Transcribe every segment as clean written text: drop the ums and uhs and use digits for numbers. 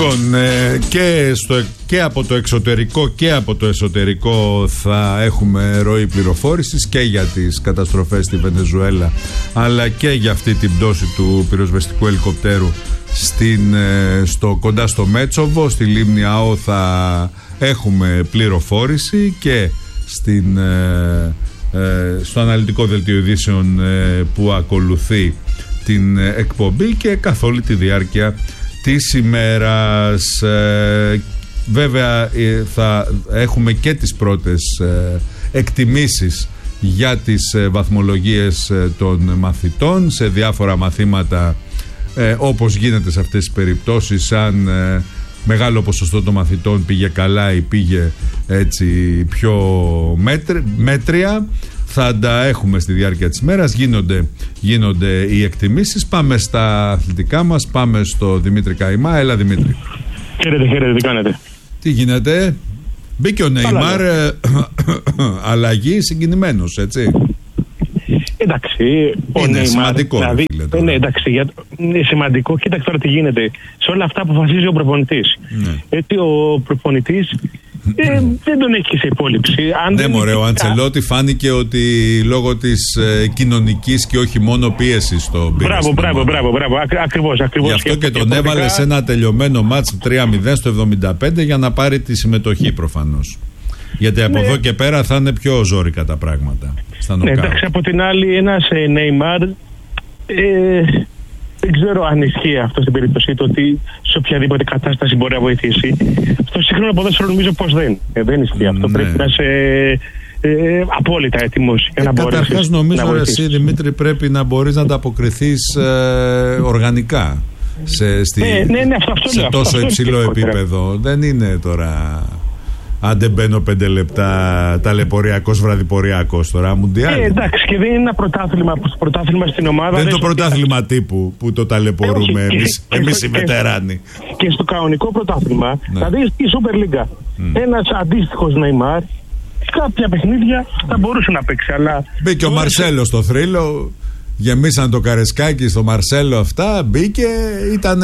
Λοιπόν, και από το εξωτερικό και από το εσωτερικό θα έχουμε ροή πληροφόρησης και για τις καταστροφές στη Βενεζουέλα, αλλά και για αυτή την πτώση του πυροσβεστικού ελικοπτέρου κοντά στο Μέτσοβο. Στη λίμνη ΑΟ θα έχουμε πληροφόρηση και στο αναλυτικό δελτίο ειδήσεων που ακολουθεί την εκπομπή και καθ' όλη τη διάρκεια της ημέρας. Βέβαια θα έχουμε και τις πρώτες εκτιμήσεις για τις βαθμολογίες των μαθητών σε διάφορα μαθήματα, όπως γίνεται σε αυτές τις περιπτώσεις, αν μεγάλο ποσοστό των μαθητών πήγε καλά ή πήγε έτσι πιο μέτρια. Θα τα έχουμε στη διάρκεια της ημέρας, γίνονται οι εκτιμήσεις. Πάμε στα αθλητικά μας, πάμε στο Δημήτρη Καϊμά. Έλα Δημήτρη. Χαίρετε, τι κάνετε? Τι γίνεται? Μπήκε ο Νεϊμάρ, αλλαγή, συγκινημένος, έτσι. Εντάξει, είναι σημαντικό. Δηλαδή, ναι, εντάξει, είναι σημαντικό. Κοίταξε τώρα τι γίνεται. Σε όλα αυτά αποφασίζει ο προπονητής. Ναι. Έτσι, ο προπονητής δεν τον έχει σε υπόλοιψη. Ναι, μωρέ, ο Αντσελότη φάνηκε ότι λόγω της κοινωνικής και όχι μόνο πίεσης στο πήρε. Μπράβο, ακριβώς. Γι' αυτό και τον έβαλε σε ένα τελειωμένο μάτς 3-0 στο 75 για να πάρει τη συμμετοχή προφανώς. Γιατί από εδώ και πέρα θα είναι πιο ζόρικα τα πράγματα. Ναι, εντάξει, από την άλλη ένας Νεϊμάρ δεν ξέρω αν ισχύει αυτό στην περίπτωση του, ότι σε οποιαδήποτε κατάσταση μπορεί να βοηθήσει. Στο σύγχρονο ποδόσφαιρο νομίζω πως δεν ισχύει αυτό. Πρέπει να είσαι απόλυτα έτοιμος για να μπορέσεις. Καταρχάς νομίζω εσύ Δημήτρη πρέπει να μπορείς να ανταποκριθείς οργανικά σε τόσο υψηλό επίπεδο. Δεν είναι τώρα... Άντε μπαίνω 5 λεπτά ταλαιπωριακός βραδιποριακός τώρα, μουντιάλ. Εντάξει, και δεν είναι ένα πρωτάθλημα στην ομάδα. Δεν είναι το πρωτάθλημα τύπου που το ταλαιπωρούμε εμείς οι βετεράνοι. Και στο κανονικό πρωτάθλημα, δηλαδή στη Super League, ένας αντίστοιχος Νεϊμάρ, κάποια παιχνίδια θα μπορούσε να παίξει. Μπήκε ο Μαρσέλο στο θρύλο, γεμίσαν το καρεσκάκι στο Μαρσέλο αυτά, μπήκε, ήταν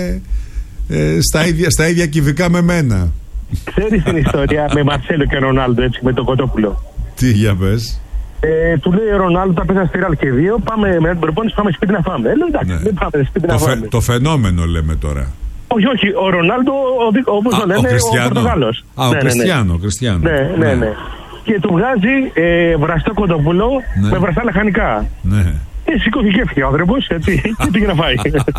στα ίδια κυβικά με μένα. Ξέρεις την ιστορία με Μαρσέλο και Ρονάλντο, έτσι, με τον Κοτόπουλο? Τι, για πες. Του λέει ο Ρονάλντο, τα παίζα στη Ραλ και 2, πάμε με την προπόνηση, πάμε σπίτι να φάμε. Λέω εντάξει, δεν πάμε σπίτι να φάμε. Το φαινόμενο λέμε τώρα. Όχι, ο Ρονάλντο, όπως το λένε, ο Πορτογάλος. Ο Κριστιάνο. Ναι. Και του βγάζει βραστό Κοτόπουλο με βραστά λαχανικά. Ναι. Σηκώθηκε και έφυγε ο άνθρωπος, έτσι, και πήγε να φάει.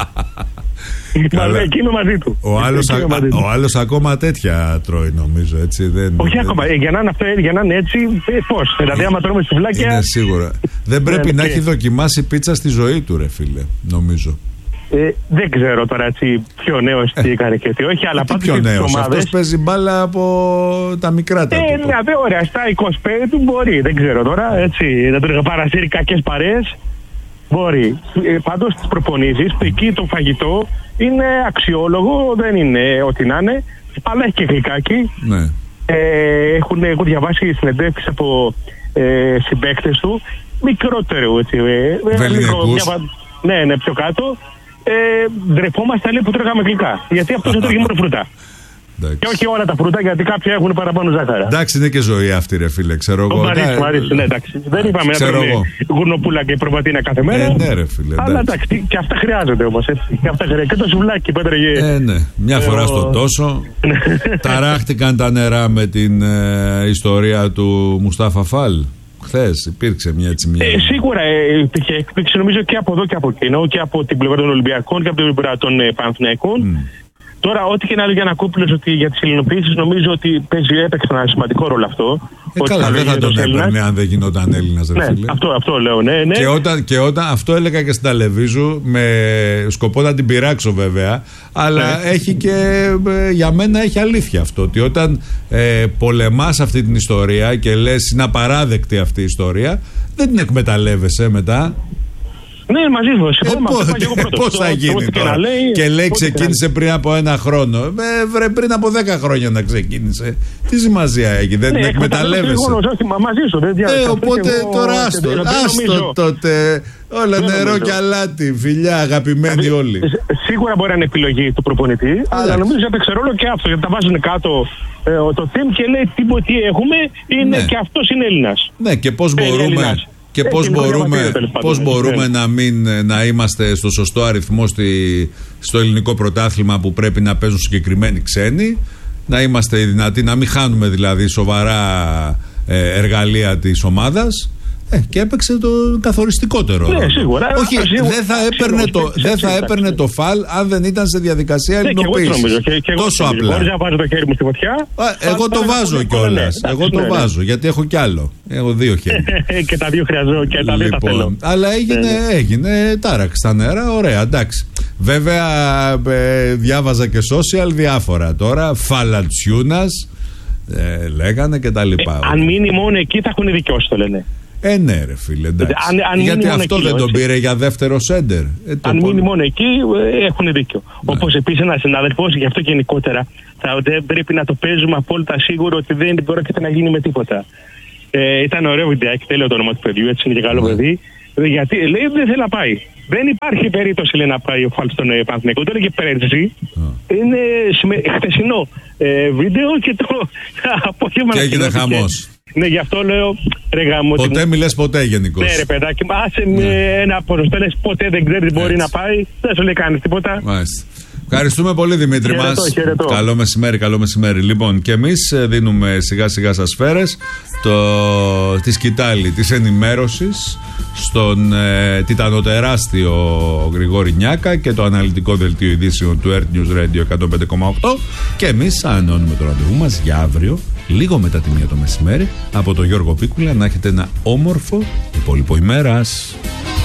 Εκεί είμαι μαζί του. Ο άλλος ακόμα τέτοια τρώει νομίζω, έτσι. Όχι ακόμα, για να είναι έτσι, πώς? Δηλαδή άμα τρώμε σουβλάκια... Είναι σίγουρα. Δεν πρέπει να έχει δοκιμάσει πίτσα στη ζωή του, ρε φίλε, νομίζω. Δεν ξέρω τώρα έτσι πιο νέος τι έκανε και τι όχι, αλλά πάντως πιο νέος, αυτός παίζει μπάλα από τα μικρά τα ναι, ωραία, στα 25 του μπορεί, δεν ξέρω τώρα, έτσι, να τον παρασύρει κακές παρέες. Μπορεί. Πάντως τις προπονήσεις, εκεί το φαγητό είναι αξιόλογο, δεν είναι ό,τι να είναι, αλλά έχει και γλυκάκι. Ναι. Έχω διαβάσει συνεντεύξεις από συμπαίκτες του, μικρότερο έτσι. Ναι, πιο κάτω. Ντρεπόμαστε λέει που τρώγαμε γλυκά. Γιατί αυτός δεν τρώγει μόνο φρούτα. Και όχι όλα τα φρούτα, γιατί κάποια έχουν παραπάνω ζάχαρα. Εντάξει, είναι και ζωή αυτή, ρε φίλε, ξέρω εγώ. Μ' αρέσει, ναι, εντάξει. Δεν είπαμε να τρώμε γουρνοπούλα και προβατίνα κάθε μέρα. Ναι, ρε φίλε. Αλλά εντάξει, και αυτά χρειάζονται όμως. Και το σουβλάκι που έτρεγε. Ναι, μια φορά στο τόσο. Ταράχτηκαν τα νερά με την ιστορία του Μουστάφα Φαλ. Χθες υπήρξε μια. Σίγουρα υπήρχε έκπληξη, νομίζω και από εδώ και από εκείνο, και από την πλευρά των Ολυμπιακών και από την πλευρά των Παναθηναϊκών. Τώρα, ό,τι και να λέει ο Γιαννακόπουλος ότι για τις ελληνοποιήσεις, νομίζω ότι έπαιξε ένα σημαντικό ρόλο αυτό. Καλά, δεν θα τον έπαιρνε αν δεν γινόταν Έλληνας, ρε φίλε. Αυτό λέω, ναι. Και όταν αυτό έλεγα και στην Ταλεβίζου, με σκοπό να την πειράξω βέβαια, αλλά έχει και για μένα έχει αλήθεια αυτό. Ότι όταν πολεμάς αυτή την ιστορία και λες είναι απαράδεκτη αυτή η ιστορία, δεν την εκμεταλλεύεσαι μετά. Ναι, μαζί σου. Πώς θα γίνει τώρα? Και λέει ξεκίνησε πριν από 1 χρόνο. Βρε, πριν από 10 χρόνια να ξεκίνησε. Τι σημασία έχει, δεν την εκμεταλλεύεσαι? Μαζί σου, δεν διάβασα. Οπότε τώρα άστο τότε. Όλα νερό και αλάτι, φιλιά, αγαπημένοι όλοι. Σίγουρα μπορεί να είναι επιλογή του προπονητή, αλλά νομίζω ότι παίξει ρόλο και αυτό. Γιατί τα βάζουν κάτω το team και λέει τι έχουμε, είναι και αυτός είναι Έλληνας. Ναι, και πώς μπορούμε. Και πώς μπορούμε να είμαστε στο σωστό αριθμό στο ελληνικό πρωτάθλημα που πρέπει να παίζουν συγκεκριμένοι ξένοι, να είμαστε δυνατοί, να μην χάνουμε δηλαδή σοβαρά εργαλεία της ομάδας. Και έπαιξε το καθοριστικότερο. Ναι, σίγουρα. Όχι, δεν θα έπαιρνε το φαλ αν δεν ήταν σε διαδικασία ελληνοποίησης. Τόσο απλά. Μπορείς να βάζω το χέρι μου στη φωτιά. Εγώ το βάζω κιόλας. Εγώ το βάζω, γιατί έχω κι άλλο. Έχω 2 χέρια. Και τα 2 χρειαζόμαι και τα 2 τα θέλω. Αλλά έγινε τάραξ στα νερά, ωραία, εντάξει. Βέβαια, διάβαζα και social διάφορα τώρα. Φαλατσιούνας, λέγανε και τα λοιπά. Αν μείνει μόνο εκεί θα έχουν δικαιώσει, το λένε. Ναι, ρε φίλε, εντάξει. Γιατί αυτό εκεί, δεν τον πήρε για δεύτερο σέντερ. Αν μείνει μόνο εκεί, έχουν δίκιο. Ναι. Όπως επίσης ένας συνάδελφος, γι' αυτό γενικότερα, δεν πρέπει να το παίζουμε απόλυτα σίγουρο ότι δεν πρόκειται να γίνει με τίποτα. Ήταν ωραίο βιντεάκι, τέλειο το όνομα του παιδιού, έτσι είναι και καλό παιδί. Γιατί λέει δεν θέλει να πάει. Δεν υπάρχει περίπτωση λέει, να πάει ο Φαλ στον Παναθηναϊκό. Το έλεγε πέρυσι. Είναι χτεσινό βίντεο και το απόγευμα. Και έγινε χαμός. Ναι, γι' αυτό λέω ρε γάμο. Ποτέ μιλες ποτέ γενικώς. Ναι, ρε παιδάκι, άσε ένα ποσοστό, λες ποτέ δεν ξέρει μπορεί να πάει. Δεν σου λέει κανείς τίποτα. Μάλιστα. Ευχαριστούμε πολύ, Δημήτρη μας. Καλό μεσημέρι, καλό μεσημέρι. Λοιπόν, και εμείς δίνουμε σιγά σιγά σας σφαίρες τη σκητάλη της ενημέρωσης στον τιτανοτεράστιο Γρηγόρη Νιάκα και το αναλυτικό δελτίο ειδήσεων του Earth News Radio 105,8. Και εμείς ανανεώνουμε το ραντεβού μας για αύριο, λίγο μετά τη 1 το μεσημέρι, από τον Γιώργο Πίκουλα. Να έχετε ένα όμορφο υπόλοιπο ημέρας.